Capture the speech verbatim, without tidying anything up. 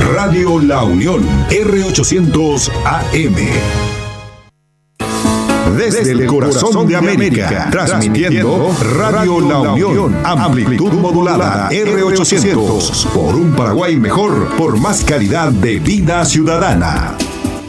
Radio La Unión, R ochocientos A M. Desde, Desde el corazón, corazón de América, América transmitiendo Radio La Unión, amplitud modulada R ochocientos, por un Paraguay mejor, por más calidad de vida ciudadana.